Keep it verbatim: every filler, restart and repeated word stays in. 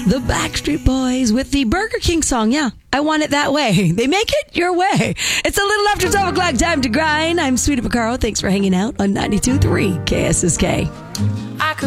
The Backstreet Boys with the Burger King song. Yeah, I want it that way. They make it your way. It's a little after twelve o'clock, time to grind. I'm Sweetie Picaro. Thanks for hanging out on ninety-two point three K S S K.